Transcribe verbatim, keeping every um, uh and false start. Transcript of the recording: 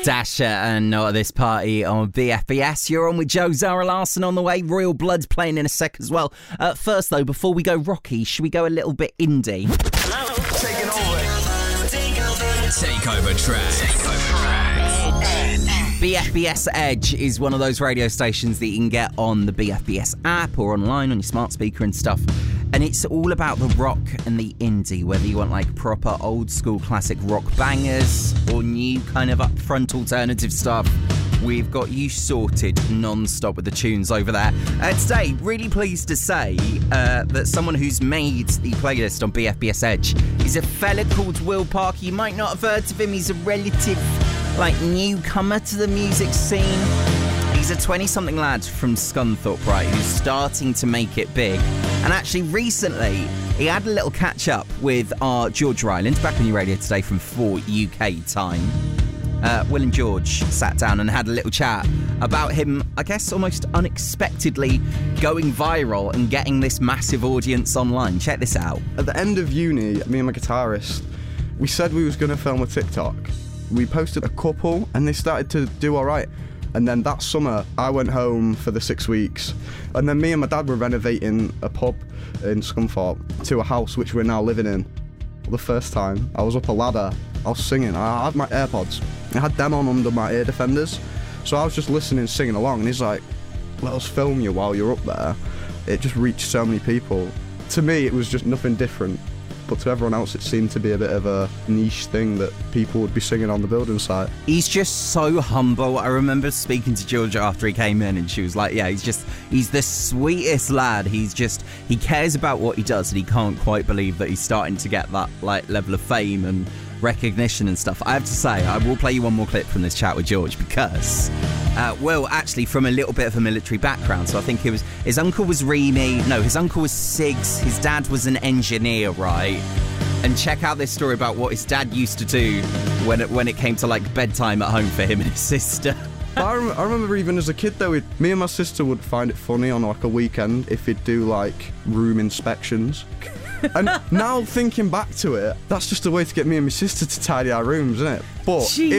Dasher and Not At This Party on B F B S. You're on with Joe, Zara Larson on the way. Royal Blood's playing in a sec as well. Uh, first, though, before we go rocky, should we go a little bit indie? Hello. Taking over. Takeover track. Takeover track. B F B S Edge is one of those radio stations that you can get on the B F B S app or online on your smart speaker and stuff. And it's all about the rock and the indie, whether you want like proper old school classic rock bangers or new kind of upfront alternative stuff. We've got you sorted non-stop with the tunes over there. Uh, today, really pleased to say uh, that someone who's made the playlist on B F B S Edge is a fella called Will Parker. You might not have heard of him. He's a relative, like, newcomer to the music scene. He's a twenty-something lad from Scunthorpe, right, who's starting to make it big. And actually, recently, he had a little catch-up with our George Ryland, back on your radio today from four U K time. Uh, Will and George sat down and had a little chat about him, I guess, almost unexpectedly going viral and getting this massive audience online. Check this out. At the end of uni, me and my guitarist, we said we was going to film a TikTok. We posted a couple, and they started to do all right. And then that summer, I went home for the six weeks. And then me and my dad were renovating a pub in Scunthorpe to a house which we're now living in. The first time, I was up a ladder, I was singing, I had my AirPods. I had them on under my ear defenders. So I was just listening, singing along, and he's like, let us film you while you're up there. It just reached so many people. To me, it was just nothing different. But to everyone else, it seemed to be a bit of a niche thing that people would be singing on the building site. He's just so humble. I remember speaking to Georgia after he came in, and she was like, yeah, he's just, he's the sweetest lad. He's just, he cares about what he does, and he can't quite believe that he's starting to get that, like, level of fame and recognition and stuff. I have to say, I will play you one more clip from this chat with George, because uh, Will, actually from a little bit of a military background, so I think it was, his uncle was Reamy, no, his uncle was Siggs, his dad was an engineer, right? And check out this story about what his dad used to do when it, when it came to, like, bedtime at home for him and his sister. I, rem- I remember even as a kid, though, it, me and my sister would find it funny on, like, a weekend if he'd do, like, room inspections. And now thinking back to it, that's just a way to get me and my sister to tidy our rooms, isn't it? But Jeez.